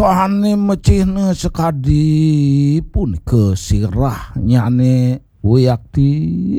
soane mecihna sekadi pun ke sirah nyane Wiyakti.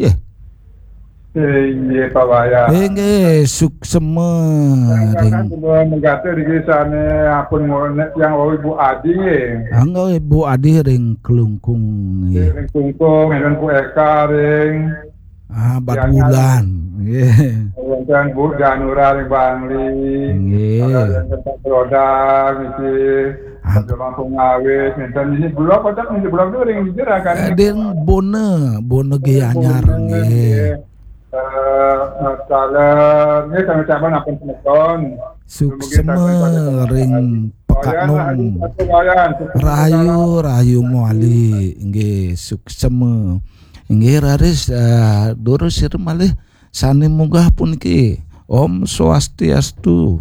Iya Pak Waya. Nggih suksema Kan menggate di kisane apun yang Ibu Adi nggih. Anggo Ibu Adi ring kelungkung nggih. Ring tungkung dan Bu Eka ring. Bat bulan nggih. Dan Bu Danura ring Bangli. Nggih. Tempat produk iki. Langsung ngawit, dan ini blog kotak ini blog itu ring jera kan. Den bone ge anyar nggih. Kalau ini sama-sama napun penonton. Suksema ring Pekaknong. Rahayu muali nggih suksema. Nggih raris durus sir malih sane munggah pun ki. Om Swastiastu.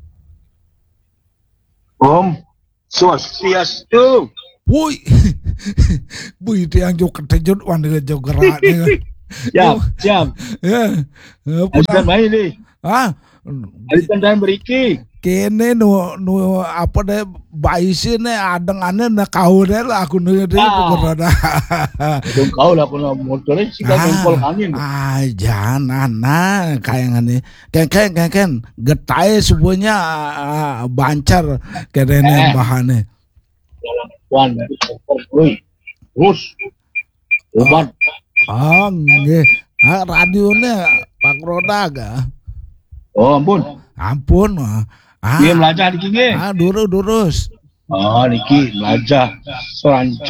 Om Swastiastu. Woi. Bui tiang jo ketejut wan jo gerak ni. Siap. Ya. Azan main ni. Azan beriki. Kene nu apa deh baisin adengane na kau deh lah aku nu deh berada. Dong kau lah pun motornya sih kan pol angin. Jangan kayak ngene. Ken getai semuanya bancar kedene bahane. Wan. Oi. Bus. Obat. Nggih. Radionya Pak Roda. Oh ampun. Dia belajar di sini. Durus. Oh niki belajar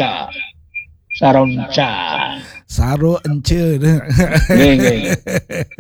Saronca. Saro ence. Nggih.